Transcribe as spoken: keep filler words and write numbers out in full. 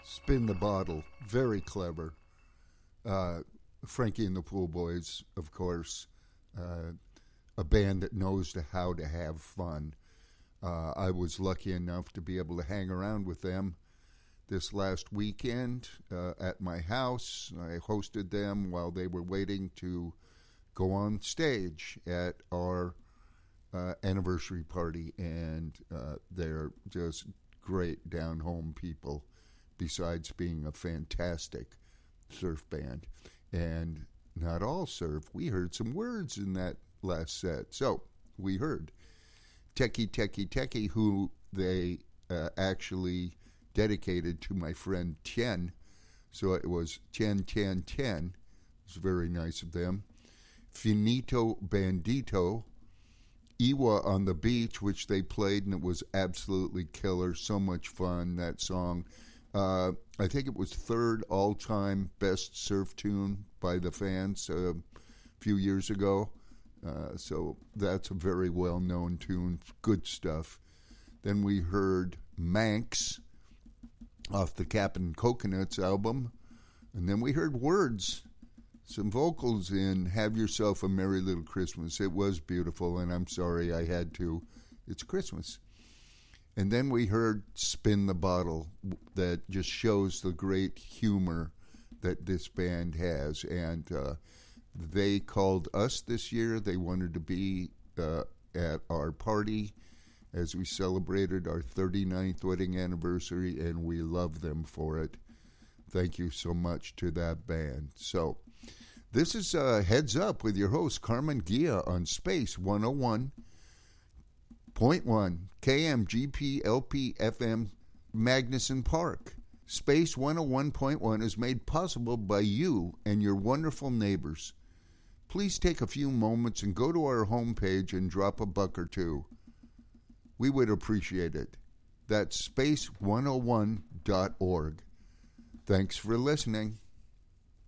Spin the Bottle. Very clever. Uh, Frankie and the Pool Boys, of course, uh, a band that knows to how to have fun. Uh, I was lucky enough to be able to hang around with them this last weekend uh, at my house. I hosted them while they were waiting to go on stage at our uh, anniversary party, and uh, they're just great down-home people, besides being a fantastic surf band. And not all surf. We heard some words in that last set. So we heard Techie Techie Techie, who they uh, actually dedicated to my friend Tien. So it was Tien Tien Tien. It was very nice of them. Finito Bandito, Iwa on the Beach, which they played, and it was absolutely killer. So much fun, that song. Uh, I think it was third all-time best surf tune by the fans uh, a few years ago. Uh, so that's a very well-known tune. Good stuff. Then we heard Manx off the Cap'n Coconuts album. And then we heard Words, some vocals in Have Yourself a Merry Little Christmas. It was beautiful, and I'm sorry I had to. It's Christmas. And then we heard Spin the Bottle, that just shows the great humor that this band has. And uh, they called us this year. They wanted to be uh, at our party as we celebrated our thirty-ninth wedding anniversary, and we love them for it. Thank you so much to that band. So this is uh, Heads Up with your host, Carmen Gia, on Space one oh one point one K M G P L P F M Magnuson Park. Space one oh one point one is made possible by you and your wonderful neighbors. Please take a few moments and go to our homepage and drop a buck or two. We would appreciate it. That's space one oh one dot org. Thanks for listening.